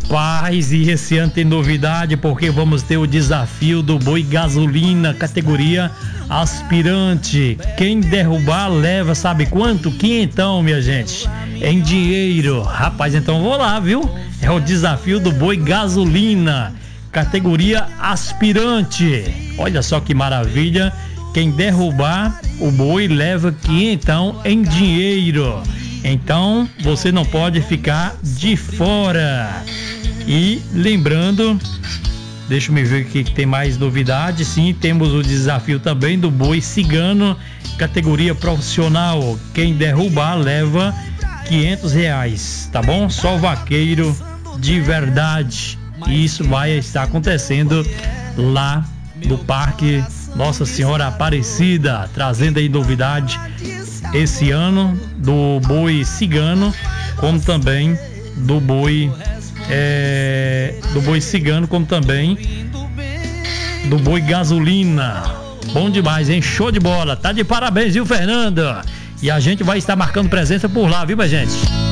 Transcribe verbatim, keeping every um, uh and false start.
Rapaz, e esse ano tem novidade porque vamos ter o desafio do boi gasolina, categoria aspirante. Quem derrubar leva, sabe quanto? Quinhentão, minha gente, em dinheiro. Rapaz, então vou lá, viu? É o desafio do boi gasolina, categoria aspirante. Olha só que maravilha. Quem derrubar o boi leva quinhentão em dinheiro. Então você não pode ficar de fora. E lembrando, deixa eu ver aqui que tem mais novidade. Sim, temos o desafio também do boi cigano, categoria profissional. Quem derrubar leva quinhentos reais, tá bom? Só vaqueiro de verdade. E isso vai estar acontecendo lá no Parque Nossa Senhora Aparecida, trazendo aí novidade esse ano do boi cigano, como também do boi é, do boi cigano, como também do boi gasolina. Bom demais, hein? Show de bola, tá de parabéns, viu, Fernando? E a gente vai estar marcando presença por lá, viu, minha gente?